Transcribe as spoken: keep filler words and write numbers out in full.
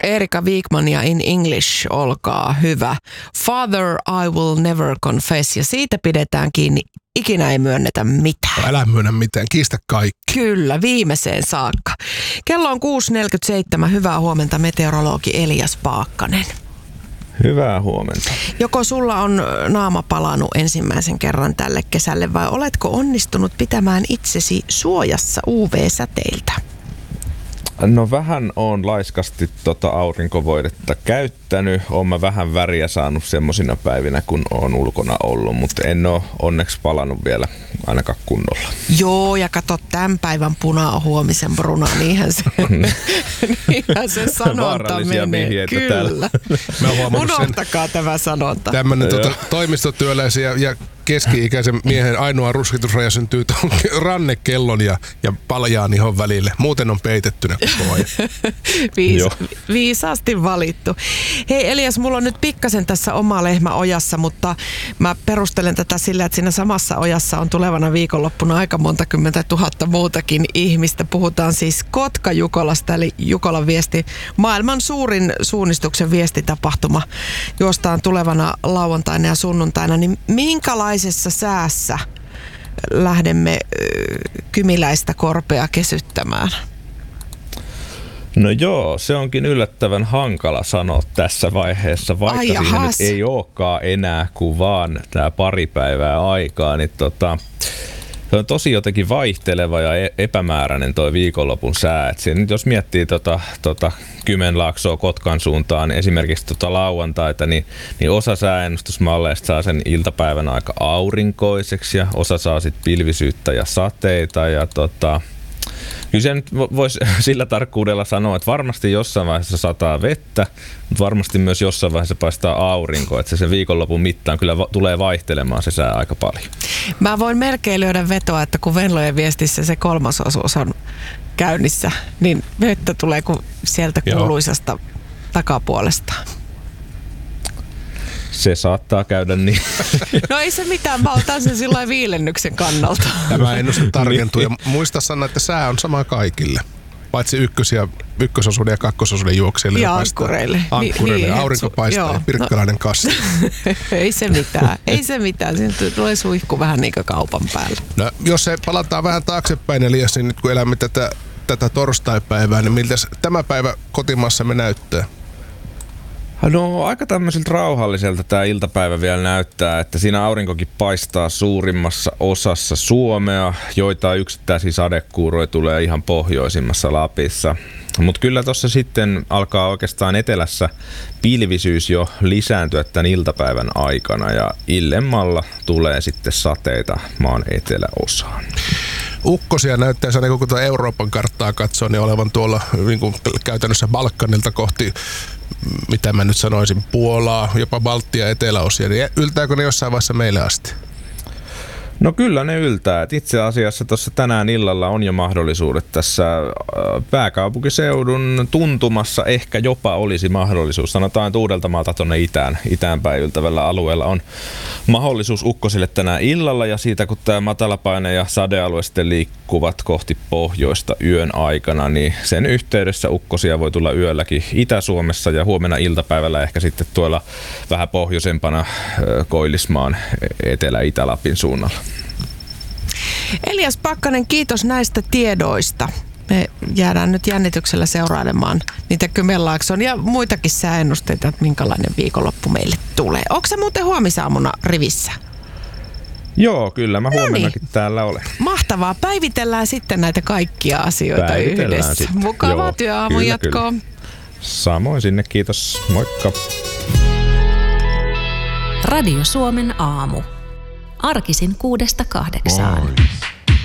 Erika Wigman ja In English, olkaa hyvä. Father, I will never confess, ja siitä pidetään kiinni. Ikinä ei myönnetä mitään. Älä myönnä mitään, kiistä kaikki. Kyllä, viimeiseen saakka. Kello on kuusi neljäkymmentäseitsemän. Hyvää huomenta, meteorologi Elias Paakkanen. Hyvää huomenta. Joko sulla on naama palannut ensimmäisen kerran tälle kesälle vai oletko onnistunut pitämään itsesi suojassa U V-säteiltä? No vähän on laiskasti tota aurinkovoidetta käyttänyt. Oon mä vähän väriä saanut semmosina päivinä, kun oon ulkona ollut, mutta en oo onneksi palannut vielä ainakaan kunnolla. Joo, ja kato, tämän päivän puna on huomisen bruna, niinhän se, niinhän se sanonta Vaarallisia menee. vihjeitä Kyllä. Unohtakaa sen, tämä sanonta. Tämmöinen tuota, toimistotyöläisen ja, ja keski-ikäisen miehen ainoa ruskitusraja syntyy tuon rannekellon ja, ja paljaan ihon välille. Muuten on peitettynä koko ajan. Viis, viisaasti valittu. Hei Elias, mulla on nyt pikkasen tässä oma lehmä ojassa, mutta mä perustelen tätä sillä, että siinä samassa ojassa on tulevana viikonloppuna aika monta kymmentä tuhatta muutakin ihmistä. Puhutaan siis Kotka-Jukolasta, eli Jukolan viesti, maailman suurin suunnistuksen viestitapahtuma, juostaan tulevana lauantaina ja sunnuntaina. Niin minkälaisessa säässä lähdemme kymiläistä korpea kesyttämään? No joo, se onkin yllättävän hankala sanoa tässä vaiheessa, vaikka Ai siinä jahas. nyt ei olekaan enää kuin vaan tämä pari päivää aikaa, niin tota, se on tosi jotenkin vaihteleva ja epämääräinen toi viikonlopun sää. Et siinä, nyt jos miettii tota, tota Kymenlaaksoa Kotkan suuntaan, niin esimerkiksi tota lauantaita, niin, niin osa sääennustusmalleista saa sen iltapäivän aika aurinkoiseksi ja osa saa sitten pilvisyyttä ja sateita ja tota, kyllä se nyt voisi sillä tarkkuudella sanoa, että varmasti jossain vaiheessa sataa vettä, mutta varmasti myös jossain vaiheessa paistaa aurinko, että se sen viikonlopun mittaan kyllä va- tulee vaihtelemaan se sää aika paljon. Mä voin melkein lyödä vetoa, että kun Venlojen viestissä se kolmas osuus on käynnissä, niin vettä tulee kuin sieltä kuuluisasta takapuolesta. Se saattaa käydä niin. No ei se mitään, mä otan sen sillä viilennyksen kannalta. Tämä ennuste tarkentuu ja muista sanoa, että sää on sama kaikille. Paitsi ykkös- ja, ykkösosuuden ja kakkososuuden juoksijille. Ja ankkureille. Ankkureille. Niin, aurinko paistaa joo, ja Pirkkalainen no. kasti. Ei se mitään, ei se mitään. Siinä tulee suihku vähän niin kuin kaupan päälle. No, jos se palataan vähän taaksepäin, Elias, niin nyt kun elämme tätä, tätä torstaipäivää, niin miltä tämä päivä kotimaassamme näyttää? No aika tämmöiseltä rauhalliselta tämä iltapäivä vielä näyttää, että siinä aurinkokin paistaa suurimmassa osassa Suomea, joitain yksittäisiä sadekuuroja tulee ihan pohjoisimmassa Lapissa. Mutta kyllä tuossa sitten alkaa oikeastaan etelässä pilvisyys jo lisääntyä tämän iltapäivän aikana ja illemmalla tulee sitten sateita maan eteläosaan. Ukkosia näyttää, niin kun tuota Euroopan karttaa katsoo, niin olevan tuolla niin kuin käytännössä Balkanilta kohti, mitä mä nyt sanoisin, Puolaa, jopa Baltia eteläosia. Niin yltääkö ne jossain vaiheessa meille asti? No kyllä ne yltää. Et itse asiassa tuossa tänään illalla on jo mahdollisuudet tässä pääkaupunkiseudun tuntumassa ehkä jopa olisi mahdollisuus. Sanotaan, että Uudeltamaalta tuonne itään, itäänpäin yltävällä alueella on mahdollisuus ukkosille tänään illalla ja siitä kun tämä matalapaine ja sadealue sitten liikkuvat kohti pohjoista yön aikana, niin sen yhteydessä ukkosia voi tulla yölläkin Itä-Suomessa ja huomenna iltapäivällä ehkä sitten tuolla vähän pohjoisempana Koillismaan Etelä-Itä-Lapin suunnalla. Elias Paakkanen, kiitos näistä tiedoista. Me jäädään nyt jännityksellä seurailemaan niitä Kymenlaakson ja muitakin sääennusteita, että minkälainen viikonloppu meille tulee. Onko se muuten huomisaamuna rivissä? Joo, kyllä. Mä huomennakin Noniin. täällä olen. Mahtavaa. Päivitellään sitten näitä kaikkia asioita Päivitellään yhdessä. sitten. Mukavaa Joo, työaamun kyllä, jatkoa. kyllä. Samoin sinne, kiitos. Moikka. Radio Suomen aamu. Arkisin kuudesta kahdeksaan.